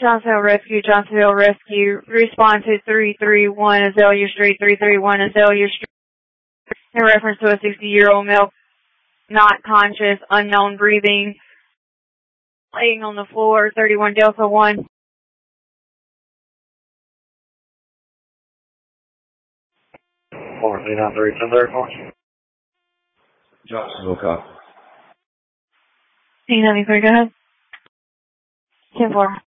Johnsonville Rescue. Respond to 331 Azalea Street, 331 Azalea Street. In reference to a 60-year-old male, not conscious, unknown breathing, laying on the floor, 31 Delta 1. Lean out 310 Johnsonville copy. 893, go ahead. 10-4.